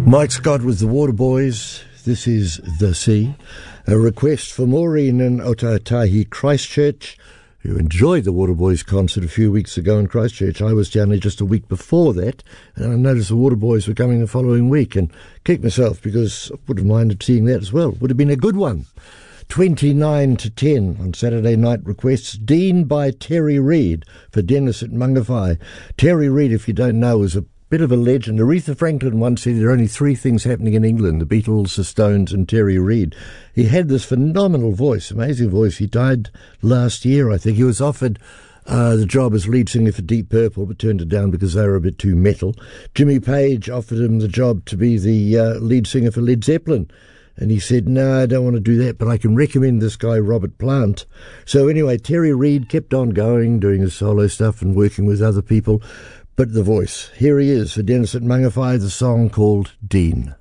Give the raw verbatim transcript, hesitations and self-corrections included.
Mike Scott with the Waterboys. This is The Sea. A request for Maureen in Otautahi, Christchurch, who enjoyed the Waterboys concert a few weeks ago in Christchurch. I was down there just a week before that, and I noticed the Waterboys were coming the following week, and kicked myself because I would have minded seeing that as well. Would have been a good one. twenty-nine to ten on Saturday night requests. Dean by Terry Reid for Dennis at Mangawhai. Terry Reid, if you don't know, is a bit of a legend. Aretha Franklin once said there are only three things happening in England: the Beatles, the Stones and Terry Reid. He had this phenomenal voice, amazing voice. He died last year, I think. He was offered uh, the job as lead singer for Deep Purple, but turned it down because they were a bit too metal. Jimmy Page offered him the job to be the uh, lead singer for Led Zeppelin, and he said, no, I don't want to do that, but I can recommend this guy, Robert Plant. So anyway, Terry Reid kept on going, doing his solo stuff and working with other people. But the voice, here he is for Dennis at Mangawhai, the song called Dean.